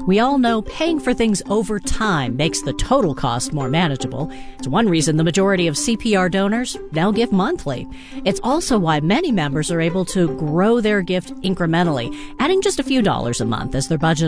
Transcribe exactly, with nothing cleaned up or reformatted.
We all know paying for things over time makes the total cost more manageable. It's one reason the majority of C P R donors now give monthly. It's also why many members are able to grow their gift incrementally, adding just a few dollars a month as their budget